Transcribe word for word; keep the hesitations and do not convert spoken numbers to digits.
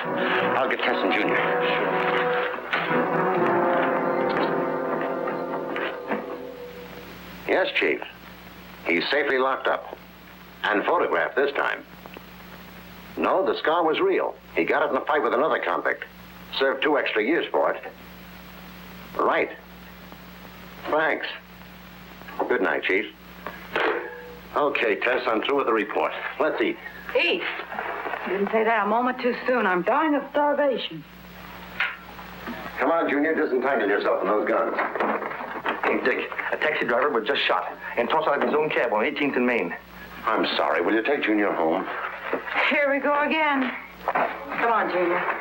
I'll get Tess and Junior. Sure. Yes, Chief. He's safely locked up. And photographed this time. No, the scar was real. He got it in a fight with another convict. Served two extra years for it. Right. Thanks. Good night, Chief. Okay, Tess, I'm through with the report. Let's eat. Eat? You didn't say that a moment too soon. I'm dying of starvation. Come on, Junior, disentangle yourself from those guns. Hey, Dick, a taxi driver was just shot and tossed out of his own cab on eighteenth and Main. I'm sorry. Will you take Junior home? Here we go again. Come on, Junior.